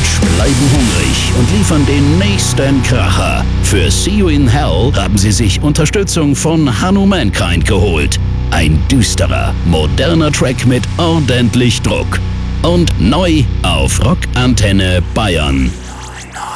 Edge bleiben hungrig und liefern den nächsten Kracher. Für See You in Hell haben sie sich Unterstützung von Hanu Mankind geholt. Ein düsterer, moderner Track mit ordentlich Druck. Und neu auf Rock Antenne Bayern.